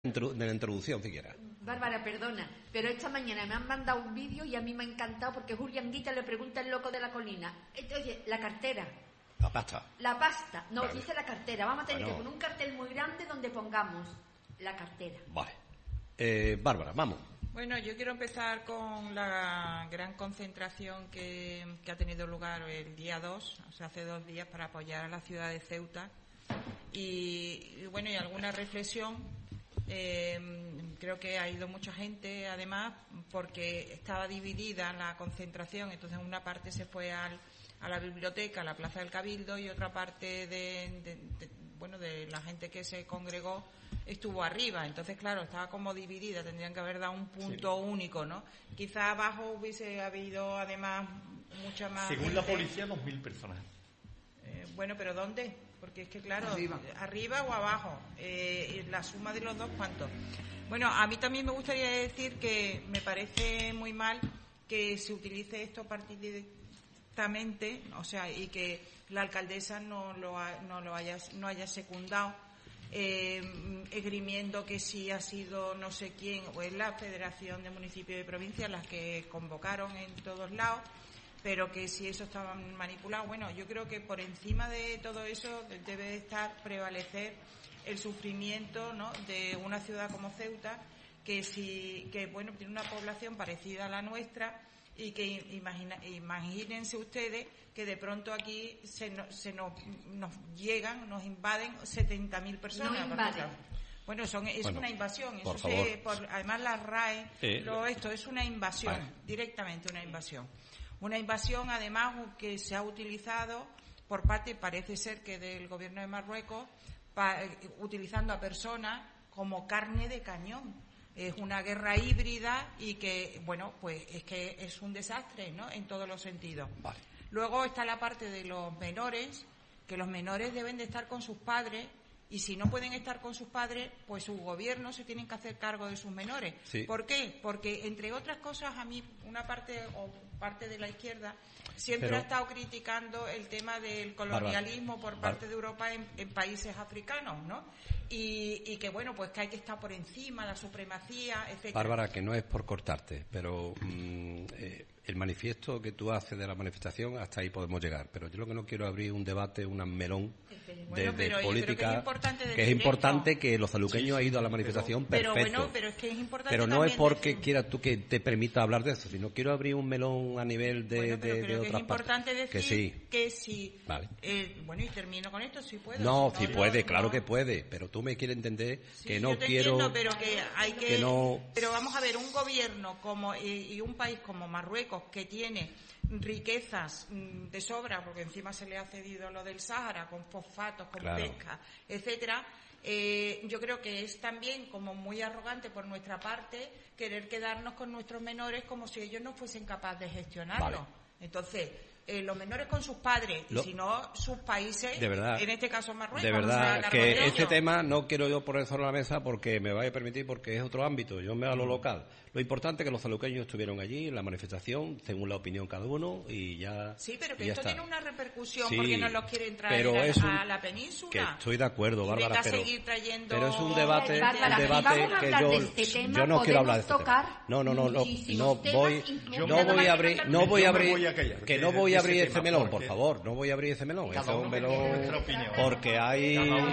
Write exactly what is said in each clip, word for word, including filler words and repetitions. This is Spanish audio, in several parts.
de la introducción, si quieres. Bárbara, perdona, pero esta mañana me han mandado un vídeo y a mí me ha encantado porque Julián Guita le pregunta al loco de la colina. Oye, la cartera. La pasta. La pasta. No, vale. Dice la cartera. Vamos a tener bueno. que poner un cartel muy grande donde pongamos la cartera. Vale. Eh, Bárbara, vamos. Bueno, yo quiero empezar con la gran concentración que, que ha tenido lugar el día dos, o sea, hace dos días, para apoyar a la ciudad de Ceuta. Y, y bueno, y alguna reflexión. Eh, creo que ha ido mucha gente, además, porque estaba dividida la concentración. Entonces, una parte se fue al, a la biblioteca, a la Plaza del Cabildo, y otra parte de, de, de bueno, de la gente que se congregó estuvo arriba. Entonces, claro, estaba como dividida. Tendrían que haber dado un punto sí. único, ¿no? Quizá abajo hubiese habido, además, mucha más Según gente. la policía, dos mil personas. Eh, bueno, pero ¿dónde? Porque es que, claro, arriba, arriba o abajo, eh, la suma de los dos, ¿cuánto? Bueno, a mí también me gustaría decir que me parece muy mal que se utilice esto partidistamente, o sea, y que la alcaldesa no lo, ha, no lo haya, no haya secundado, eh, esgrimiendo que sí ha sido no sé quién, o es la Federación de Municipios y Provincias las que convocaron en todos lados, pero que si eso estaba manipulado, bueno, yo creo que por encima de todo eso debe estar prevalecer el sufrimiento, ¿no?, de una ciudad como Ceuta, que si, que bueno, tiene una población parecida a la nuestra, y que imagina, imagínense ustedes que de pronto aquí se, no, se nos, nos llegan, nos invaden setenta mil personas. No invaden. Bueno, son, es bueno, una invasión. por Eso favor. se, por, además la R A E, eh, lo, esto es una invasión, vale. directamente una invasión. Una invasión, además, que se ha utilizado por parte, parece ser que del gobierno de Marruecos, pa, utilizando a personas como carne de cañón. Es una guerra híbrida y que, bueno, pues es que es un desastre, ¿no?, en todos los sentidos. Vale. Luego está la parte de los menores, que los menores deben de estar con sus padres, y si no pueden estar con sus padres, pues sus gobiernos se tienen que hacer cargo de sus menores. Sí. ¿Por qué? Porque, entre otras cosas, a mí una parte o parte de la izquierda siempre Pero, ha estado criticando el tema del colonialismo Bárbara, por parte Bárbara. de Europa en, en países africanos, ¿no? Y, y que, bueno, pues que hay que estar por encima, la supremacía, etcétera. Bárbara, que no es por cortarte, pero mmm, eh, el manifiesto que tú haces de la manifestación, hasta ahí podemos llegar. Pero yo lo que no quiero abrir un debate, un melón de, bueno, de política, que es importante, que es importante que los saluqueños han ido a la manifestación, pero, perfecto. Pero bueno, pero es que es importante. Pero no es porque decir... quieras tú que te permita hablar de eso, sino quiero abrir un melón a nivel de, bueno, pero de, creo de que otras es importante partes. decir que sí. que si... Vale. Eh, bueno, y termino con esto, si puedo. No, si sí no, puede, no, claro no. que puede, pero tú me quieres entender sí, que no yo te quiero... Entiendo, pero que hay que... que no... Pero vamos a ver, un gobierno como y, y un país como Marruecos, que tiene riquezas mmm, de sobra, porque encima se le ha cedido lo del Sáhara, con fosfatos, con claro. pesca, etcétera. Eh, yo creo que es también como muy arrogante por nuestra parte querer quedarnos con nuestros menores como si ellos no fuesen capaces de gestionarlo. Vale. Entonces, eh, los menores con sus padres, Lo... y si no, sus países, de verdad, en este caso Marruecos. de verdad, o sea, que este tema no quiero yo poner sobre la mesa porque me vaya a permitir, porque es otro ámbito, yo me voy a lo local. Lo importante es que los saluqueños estuvieron allí en la manifestación, según la opinión cada uno, y ya. Sí, pero que esto está. tiene una repercusión, sí, porque no los quieren traer pero a, es un, a la península. Que estoy de acuerdo, Bárbara, pero, trayendo... pero es un debate, Bárbara, un debate que yo, este tema, yo no quiero hablar de este tocar tema. No, no, no, no, no temas, voy, no voy a abrir, no voy a abrir, que no voy a abrir ese melón, por favor, no voy a abrir ese melón, ese es un melón, porque hay,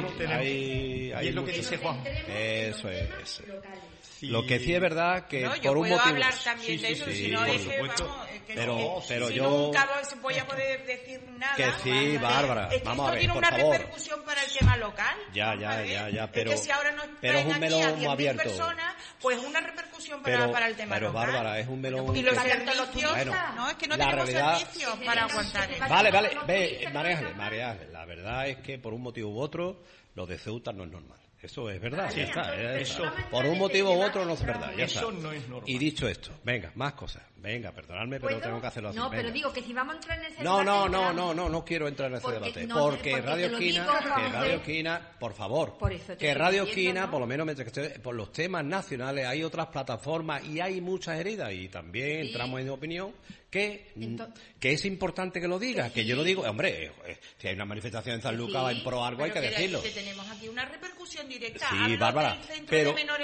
hay, hay y es lo que dice Juan. Eso es, eso. Sí. Lo que sí es verdad que no, por yo un puedo motivo hablar también sí, de eso, sí, si no por es que, supuesto. vamos, es que pero, no, pero si yo nunca voy a poder decir nada. que sí, Bárbara, es que vamos esto a ver, tiene por una favor. repercusión para el tema local. Ya, ya, ya, ya, pero es que si ahora nos pero es un traen aquí a melón diez mil abierto. personas, pues una repercusión para, pero, para el tema pero, local. Pero Bárbara, es un melón y los que... servicios, bueno, no, es que no la tenemos realidad... servicios para aguantar eso. Vale, vale, ve, María Ángeles, María Ángeles, la verdad es que por un motivo u otro, lo de Ceuta no es normal. Eso es verdad, sí, ya está. Eso, por un motivo u otro no es verdad, ya eso está. No es normal. Y dicho esto, venga, más cosas. Venga, perdonadme, pero tengo que hacerlo así. No, venga. pero digo que si vamos a entrar en ese no, debate... No, no, no, no, no quiero entrar en ese porque, debate. no, porque, porque Radio Esquina, digo, que Radio Esquina, por favor, por eso que Radio Esquina, ¿no? por lo menos mientras que esté, por los temas nacionales, hay otras plataformas y hay muchas heridas, y también sí. entramos en opinión, que, Entonces, que es importante que lo diga, que, que sí. yo lo digo, hombre, eh, si hay una manifestación en San Lucas sí, en pro algo hay que, que decirlo. Que tenemos aquí una repercusión directa. Sí, Hablo Bárbara, del centro pero... de menores